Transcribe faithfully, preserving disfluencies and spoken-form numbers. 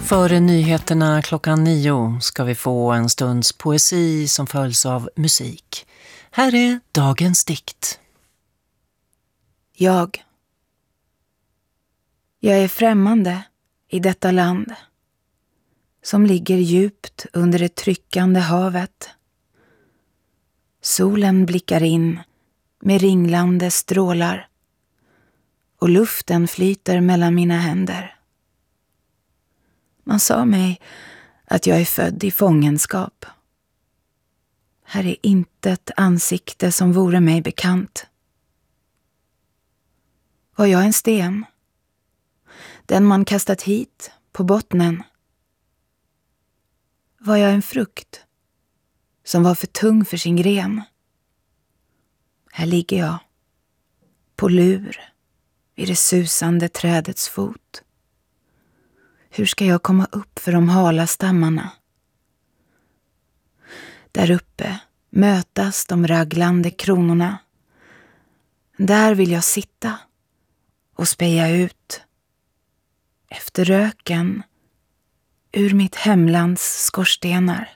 Före nyheterna klockan nio ska vi få en stunds poesi som följs av musik. Här är dagens dikt. Jag. Jag är främmande i detta land som ligger djupt under det tryckande havet. Solen blickar in med ringlande strålar och luften flyter mellan mina händer. Man sa mig att jag är född i fångenskap. Här är inte ett ansikte som vore mig bekant. Var jag en sten? Den man kastat hit på bottnen? Var jag en frukt som var för tung för sin gren? Här ligger jag, på lur, vid det susande trädets fot. Hur ska jag komma upp för de hala stammarna? Där uppe mötas de raglande kronorna. Där vill jag sitta och speja ut efter röken ur mitt hemlands skorstenar.